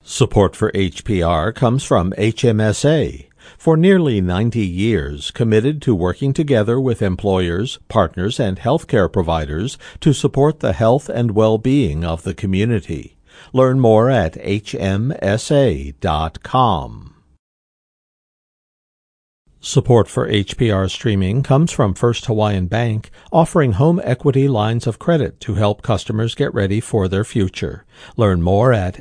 Support for HPR comes from HMSA. For nearly 90 years, committed to working together with employers, partners, and healthcare providers to support the health and well-being of the community. Learn more at hmsa.com. Support for HPR streaming comes from First Hawaiian Bank, offering home equity lines of credit to help customers get ready for their future. Learn more at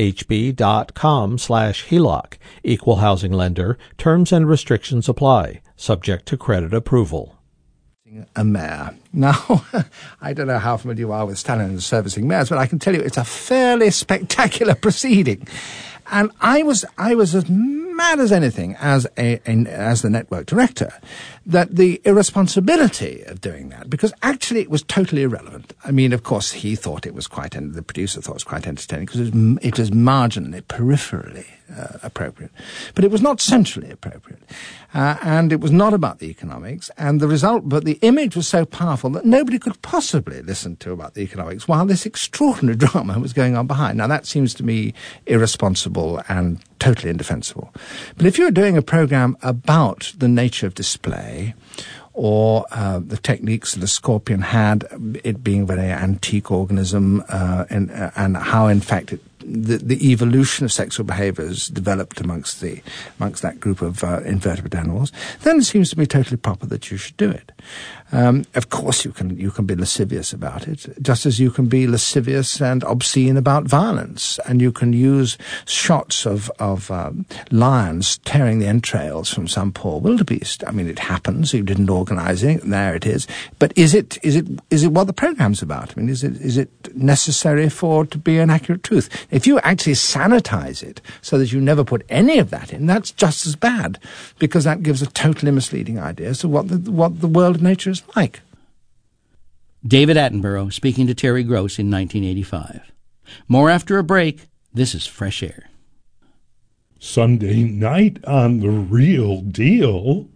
fhb.com/HELOC. Equal housing lender. Terms and restrictions apply. Subject to credit approval. A mayor. Now, I don't know how familiar you are with Stalin and servicing mayors, but I can tell you it's a fairly spectacular proceeding. And I was as mad as anything as the network director, that the irresponsibility of doing that, because actually it was totally irrelevant. I mean, of course, the producer thought it was quite entertaining because it was marginally, peripherally appropriate. But it was not centrally appropriate. And it was not about the economics. And but the image was so powerful that nobody could possibly listen to about the economics while this extraordinary drama was going on behind. Now, that seems to me irresponsible and totally indefensible. But if you're doing a program about the nature of display, or the techniques that a scorpion had, it being a very antique organism, and how, in fact, the evolution of sexual behaviours developed amongst that group of invertebrate animals, then it seems to me totally proper that you should do it. Of course, you can be lascivious about it, just as you can be lascivious and obscene about violence, and you can use shots of lions tearing the entrails from some poor wildebeest. I mean, it happens. You didn't organise it, and there it is. But is it what the programme's about? I mean, is it necessary for it to be an accurate truth? If you actually sanitize it so that you never put any of that in, that's just as bad, because that gives a totally misleading idea as to what the world of nature is like. David Attenborough speaking to Terry Gross in 1985. More after a break. This is Fresh Air. Sunday night on The Real Deal,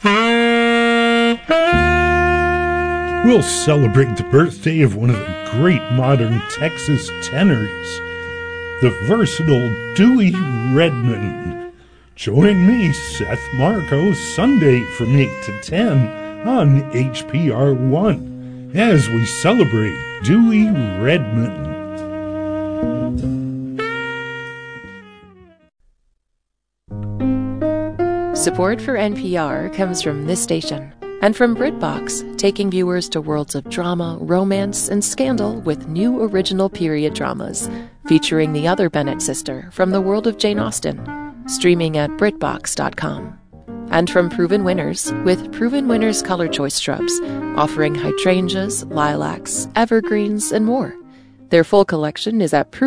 we'll celebrate the birthday of one of the great modern Texas tenors, the versatile Dewey Redman. Join me, Seth Marco, Sunday from 8 to 10 on HPR1 as we celebrate Dewey Redman. Support for NPR comes from this station and from BritBox, taking viewers to worlds of drama, romance, and scandal with new original period dramas featuring the other Bennett sister from the world of Jane Austen, streaming at BritBox.com. And from Proven Winners, with Proven Winners Color Choice shrubs, offering hydrangeas, lilacs, evergreens, and more. Their full collection is at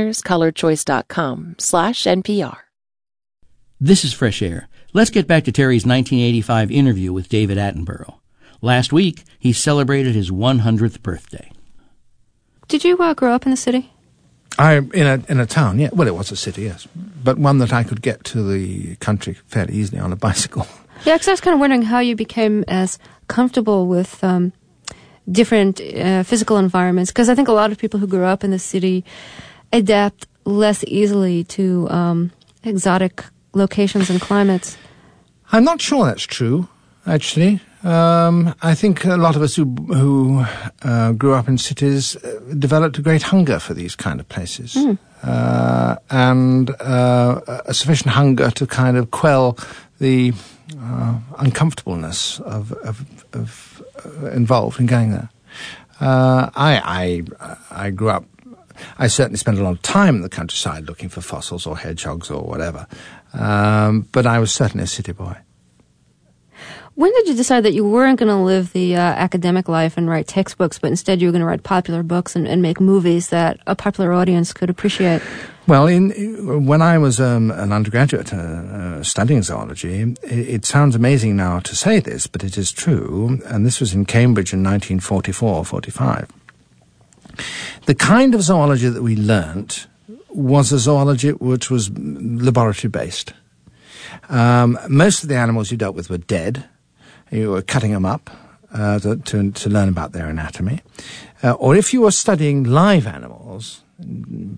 provenwinnerscolorchoice.com/NPR. This is Fresh Air. Let's get back to Terry's 1985 interview with David Attenborough. Last week, he celebrated his 100th birthday. Did you grow up in the city? In a town, yeah. Well, it was a city, yes. But one that I could get to the country fairly easily on a bicycle. Yeah, because I was kind of wondering how you became as comfortable with different physical environments. Because I think a lot of people who grew up in the city adapt less easily to exotic locations and climates. I'm not sure that's true, actually. I think a lot of us who grew up in cities developed a great hunger for these kind of places, and a sufficient hunger to kind of quell the uncomfortableness of involved in going there. I grew up. I certainly spent a lot of time in the countryside looking for fossils or hedgehogs or whatever, but I was certainly a city boy. When did you decide that you weren't going to live the academic life and write textbooks, but instead you were going to write popular books and make movies that a popular audience could appreciate? Well, when I was an undergraduate studying zoology, it sounds amazing now to say this, but it is true, and this was in Cambridge in 1944-45. The kind of zoology that we learnt was a zoology which was laboratory-based. Most of the animals you dealt with were dead. You were cutting them up to learn about their anatomy. Or if you were studying live animals,